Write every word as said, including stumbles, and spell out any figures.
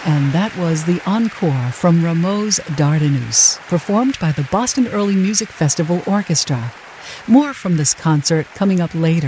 And that was the encore from Rameau's Dardanus, performed by the Boston Early Music Festival Orchestra. More from this concert coming up later.